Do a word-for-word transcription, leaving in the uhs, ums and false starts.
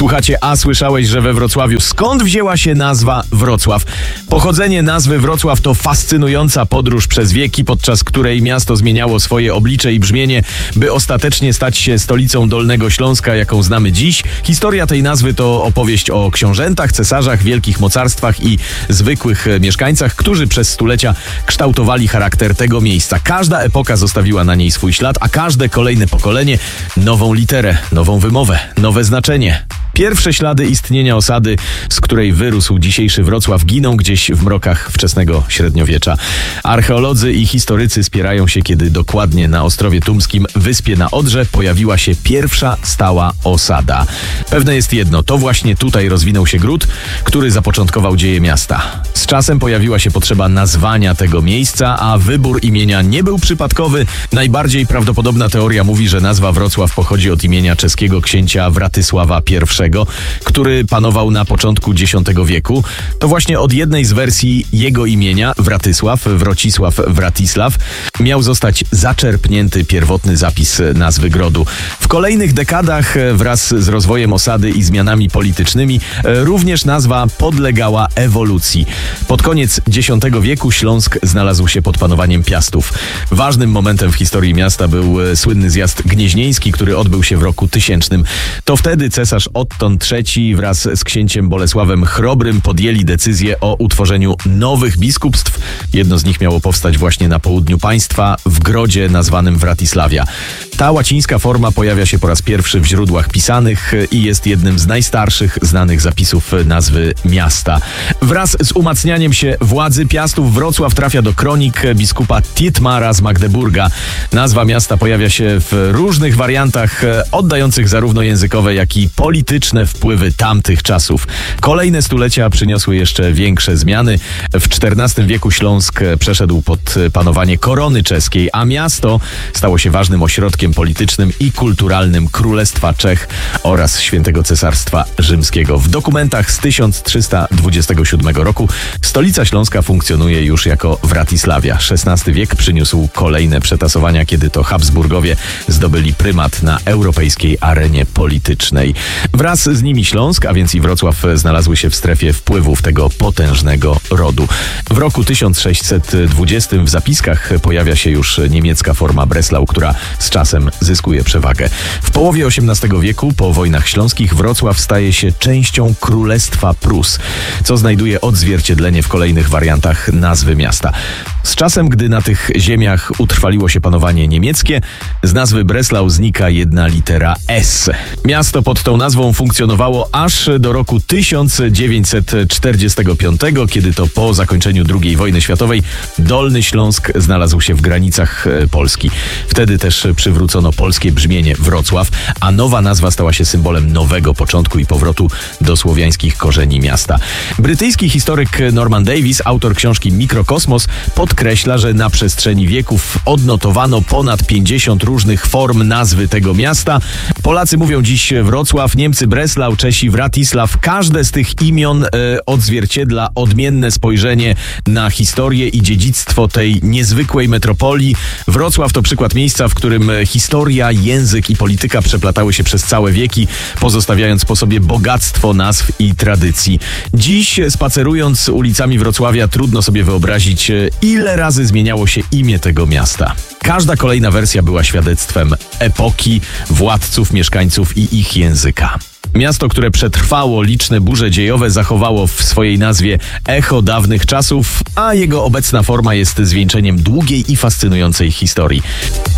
Słuchacie, a słyszałeś, że we Wrocławiu? Skąd wzięła się nazwa Wrocław? Pochodzenie nazwy Wrocław to fascynująca podróż przez wieki, podczas której miasto zmieniało swoje oblicze i brzmienie, by ostatecznie stać się stolicą Dolnego Śląska, jaką znamy dziś. Historia tej nazwy to opowieść o książętach, cesarzach, wielkich mocarstwach i zwykłych mieszkańcach, którzy przez stulecia kształtowali charakter tego miejsca. Każda epoka zostawiła na niej swój ślad, a każde kolejne pokolenie nową literę, nową wymowę, nowe znaczenie. Pierwsze ślady istnienia osady, z której wyrósł dzisiejszy Wrocław, giną gdzieś w mrokach wczesnego średniowiecza. Archeolodzy i historycy spierają się, kiedy dokładnie na Ostrowie Tumskim, wyspie na Odrze, pojawiła się pierwsza stała osada. Pewne jest jedno, to właśnie tutaj rozwinął się gród, który zapoczątkował dzieje miasta. Z czasem pojawiła się potrzeba nazwania tego miejsca, a wybór imienia nie był przypadkowy. Najbardziej prawdopodobna teoria mówi, że nazwa Wrocław pochodzi od imienia czeskiego księcia Wratysława I, który panował na początku dziesiątego wieku. To właśnie od jednej z wersji jego imienia, Wratysław, Wrocisław, Wratisław, miał zostać zaczerpnięty pierwotny zapis nazwy grodu. W kolejnych dekadach wraz z rozwojem osady i zmianami politycznymi również nazwa podlegała ewolucji. Pod koniec dziesiątego wieku Śląsk znalazł się pod panowaniem Piastów. Ważnym momentem w historii miasta był słynny zjazd gnieźnieński, który odbył się w roku tysięcznym. To wtedy cesarz Otton trzeci wraz z księciem Bolesławem Chrobrym podjęli decyzję o utworzeniu nowych biskupstw. Jedno z nich miało powstać właśnie na południu państwa, w grodzie nazwanym Wratisławia. Ta łacińska forma pojawia się po raz pierwszy w źródłach pisanych i jest jednym z najstarszych znanych zapisów nazwy miasta. Wraz z umacnianiem się władzy Piastów Wrocław trafia do kronik biskupa Tietmara z Magdeburga. Nazwa miasta pojawia się w różnych wariantach, oddających zarówno językowe, jak i polityczne wpływy tamtych czasów. Kolejne stulecia przyniosły jeszcze większe zmiany. W czternastym wieku Śląsk przeszedł pod panowanie korony czeskiej, a miasto stało się ważnym ośrodkiem politycznym i kulturalnym Królestwa Czech oraz Świętego Cesarstwa Rzymskiego. W dokumentach z tysiąc trzysta dwudziestego siódmego roku stolica Śląska funkcjonuje już jako Wratisławia. szesnasty wiek przyniósł kolejne przetasowania, kiedy to Habsburgowie zdobyli prymat na europejskiej arenie politycznej. Wraz z nimi Śląsk, a więc i Wrocław, znalazły się w strefie wpływów tego potężnego rodu. W roku tysiąc sześćset dwudziestym w zapiskach pojawia się już niemiecka forma Breslau, która z czasem zyskuje przewagę. W połowie osiemnastego wieku, po wojnach śląskich, Wrocław staje się częścią Królestwa Prus, co znajduje odzwierciedlenie w kolejnych wariantach nazwy miasta. Z czasem, gdy na tych ziemiach utrwaliło się panowanie niemieckie, z nazwy Breslau znika jedna litera S. Miasto pod tą nazwą funkcjonowało aż do roku tysiąc dziewięćset czterdziestego piątego, kiedy to po zakończeniu drugiej wojny światowej Dolny Śląsk znalazł się w granicach Polski. Wtedy też przywrócono polskie brzmienie Wrocław, a nowa nazwa stała się symbolem nowego początku i powrotu do słowiańskich korzeni miasta. Brytyjski historyk Norman Davies, autor książki Mikrokosmos, podkreśla, że na przestrzeni wieków odnotowano ponad pięćdziesiąt różnych form nazwy tego miasta. Polacy mówią dziś Wrocław, Niemcy Breslau, Czesi Wratisław. Każde z tych imion e, odzwierciedla odmienne spojrzenie na historię i dziedzictwo tej niezwykłej metropolii. Wrocław to przykład miejsca, w którym historia, język i polityka przeplatały się przez całe wieki, pozostawiając po sobie bogactwo nazw i tradycji. Dziś, spacerując ulicami Wrocławia, trudno sobie wyobrazić, ile razy zmieniało się imię tego miasta. Każda kolejna wersja była świadectwem epoki, władców, mieszkańców i ich języka. Miasto, które przetrwało liczne burze dziejowe, zachowało w swojej nazwie echo dawnych czasów, a jego obecna forma jest zwieńczeniem długiej i fascynującej historii.